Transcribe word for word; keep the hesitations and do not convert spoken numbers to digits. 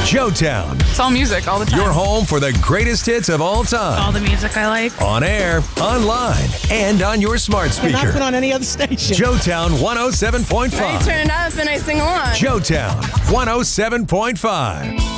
Joetown, It's all music all the time. your home for the greatest hits of all time. all the music I like. On air, online, and on your smart They're not speaker. put on any other station. Joetown one oh seven point I five. turn it up and I sing along. Joetown one oh seven point five.